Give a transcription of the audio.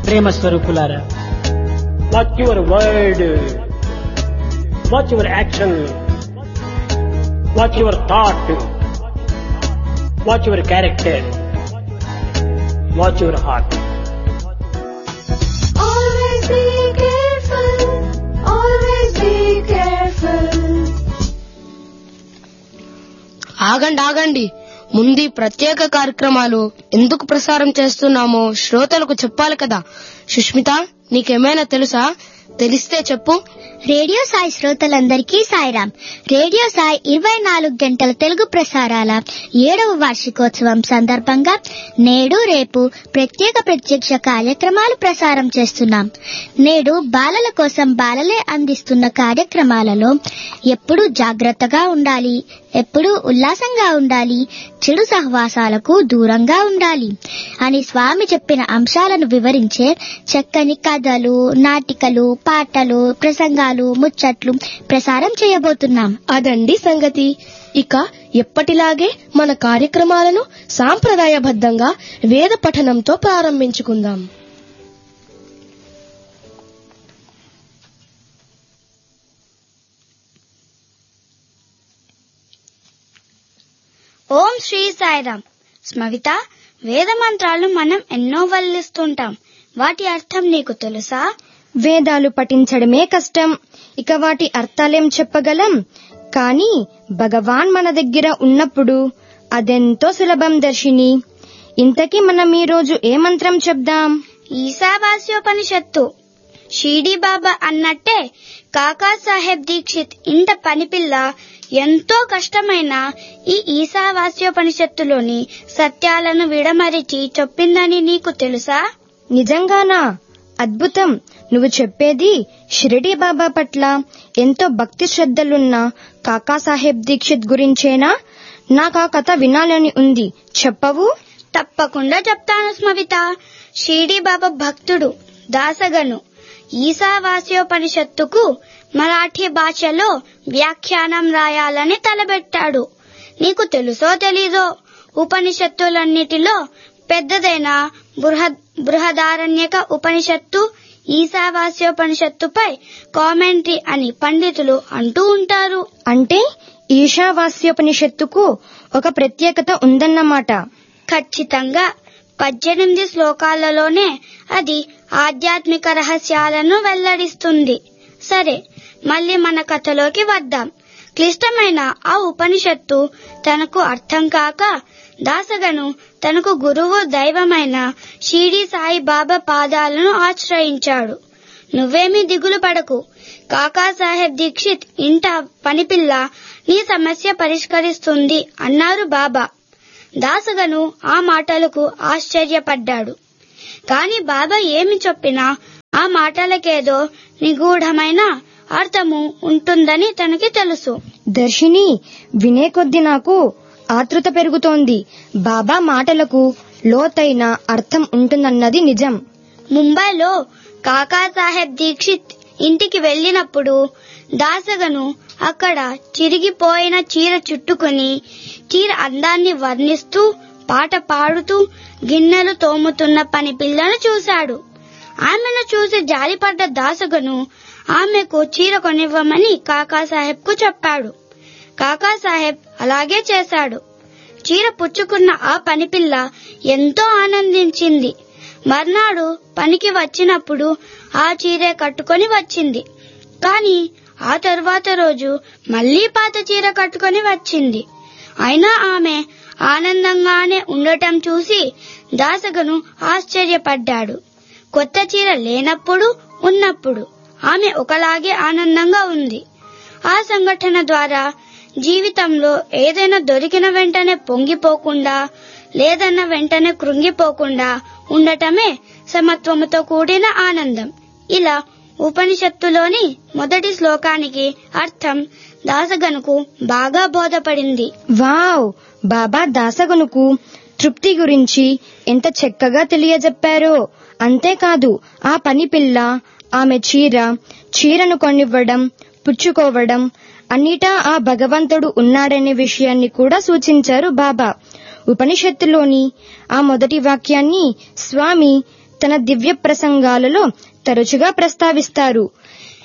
ప్రేమ స్వరూపులారా, watch your word, watch your action, watch your thought, watch your character, watch your heart. Always be careful, always be careful. ఆగండి, ముందు ఈ ప్రత్యేక కార్యక్రమాలు ఎందుకు ప్రసారం చేస్తున్నామో శ్రోతలకు చెప్పాలి కదా. సుష్మిత, నీకేమైనా తెలుసా? తెలిస్తే చెప్పు. రేడియో సాయి శ్రోతలందరికీ సాయిరాం. రేడియో సాయి 24 గంటల తెలుగు ప్రసారాల 7వ వార్షికోత్సవం సందర్భంగా నేడు రేపు ప్రత్యక్ష కార్యక్రమాలు ప్రసారం చేస్తున్నాం. నేడు బాలల కోసం బాలలే అందిస్తున్న కార్యక్రమాలలో ఎప్పుడూ జాగ్రత్తగా ఉండాలి, ఎప్పుడూ ఉల్లాసంగా ఉండాలి, చెడు సహవాసాలకు దూరంగా ఉండాలి అని స్వామి చెప్పిన అంశాలను వివరించే చక్కని కథలు, నాటికలు, పాటలు, ప్రసంగాలు, ముచ్చట్లు ప్రసారం చేయబోతున్నాం. అదండి సంగతి. ఇక ఎప్పటిలాగే మన కార్యక్రమాలను సాంప్రదాయబద్ధంగా వేద పఠనంతో ప్రారంభించుకుందాం. ఓం శ్రీ సాయిరాం. స్మవిత, వేద మంత్రాలు మనం ఎన్నో వల్లిస్తుంటాం. వాటి అర్థం నీకు తెలుసా? వేదాలు పఠించడమే కష్టం, ఇక వాటి అర్థాలేం చెప్పగలం. కానీ భగవాన్ మన దగ్గర ఉన్నప్పుడు అదెంతో సులభం దర్శిని. ఇంతకీ మనం ఈ రోజు ఏ మంత్రం చెప్దాం? ఈశావాస్యోపనిషత్తు. షిరిడీ బాబా అన్నట్టే కాకా సాహెబ్ దీక్షిత్ ఇంత పనిపిల్ల ఎంతో కష్టమైన ఈ ఈశావాస్యోపనిషత్తులోని సత్యాలను విడమరిచి చెప్పిందని నీకు తెలుసా? నిజంగానా? అద్భుతం. నువ్వు చెప్పేది షిరిడీ బాబా పట్ల ఎంతో భక్తి శ్రద్ధలున్న కాకాసాహెబ్ దీక్షిత్ గురించేనా? నాకు ఆ కథ వినాలని ఉంది, చెప్పవు? తప్పకుండా చెప్తాను స్మవిత. షిరిడీ బాబా భక్తుడు దాసగను ఈశావాస్యోపనిషత్తుకు మరాఠీ భాషలో వ్యాఖ్యానం రాయాలని తలబెట్టాడు. నీకు తెలుసో తెలీదో, ఉపనిషత్తులన్నిటిలో పెద్దదైన బృహదారణ్యక ఉపనిషత్తు ఈశావాస్యోపనిషత్తుపై కామెంటరీ అని పండితులు అంటూ ఉంటారు. అంటే ఈశావాస్యోపనిషత్తుకు ఒక ప్రత్యేకత ఉందన్నమాట. ఖచ్చితంగా 18 శ్లోకాలలోనే అది ఆధ్యాత్మిక రహస్యాలను వెల్లడిస్తుంది. సరే, మళ్ళీ మన కథలోకి వద్దాం. క్లిష్టమైన ఆ ఉపనిషత్తు తనకు అర్థం కాక దాసగను తనకు గురువు దైవమైన షిరిడీ సాయి బాబా పాదాలను ఆశ్రయించాడు. నువ్వేమీ దిగులు పడకు, కాకాసాహెబ్ దీక్షిత్ ఇంట పనిపిల్ల నీ సమస్య పరిష్కరిస్తుంది అన్నారు బాబా. దాసగను ఆ మాటలకు ఆశ్చర్యపడ్డాడు. కాని బాబా ఏమి చెప్పినా ఆ మాటలకేదో నిగూఢమైన అర్థము ఉంటుందని తనకి తెలుసు. దర్శిని, వినే కొద్ది నాకు ఆతృత పెరుగుతోంది. బాబా మాటలకు లోతైన అర్థం ఉంటుందన్నది నిజం. ముంబైలో కాకాసాహెబ్ దీక్షిత్ ఇంటికి వెళ్లినప్పుడు దాసగను అక్కడ చిరిగిపోయిన చీర చుట్టుకుని చీర అందాన్ని వర్ణిస్తూ పాట పాడుతూ గిన్నెలు తోముతున్న పని పిల్లను చూశాడు. ఆమెను చూసి జాలిపడ్డ దాసగను ఆమెకు చీర కొనివ్వమని కాకాసాహెబ్ కు చెప్పాడు. కాకాసాహెబ్ అలాగే చేశాడు. చీర పుచ్చుకున్న ఆ పనిపిల్ల ఎంతో ఆనందించింది. మర్నాడు పనికి వచ్చినప్పుడు ఆ చీరే కట్టుకొని వచ్చింది. కాని ఆ తరువాత రోజు మళ్లీ పాత చీర కట్టుకొని వచ్చింది. అయినా ఆమె ఆనందంగానే ఉండటం చూసి దాసగను ఆశ్చర్యపడ్డాడు. కొత్త చీర లేనప్పుడు ఉన్నప్పుడు ఆమె ఒకలాగే ఆనందంగా ఉంది. ఆ సంఘటన ద్వారా జీవితంలో ఏదైనా దొరికిన వెంటనే పొంగిపోకుండా, లేదన్న వెంటనే కృంగిపోకుండా ఉండటమే సమత్వముతో కూడిన ఆనందం. ఇలా ఉపనిషత్తులోని మొదటి శ్లోకానికి అర్థం దాసగనుకు బాగా బోధపడింది. వావ్! బాబా దాసగనుకు తృప్తి గురించి ఎంత చక్కగా తెలియజెప్పారో. అంతేకాదు, ఆ పని పిల్ల ఆమె చీరను కొనివ్వడం, పుచ్చుకోవడం అన్నిటా ఆ భగవంతుడు ఉన్నాడనే విషయాన్ని కూడా సూచించారు బాబా. ఉపనిషత్తులోని ఆ మొదటి వాక్యాన్ని స్వామి తన దివ్య ప్రసంగాలలో తరచుగా ప్రస్తావిస్తారు.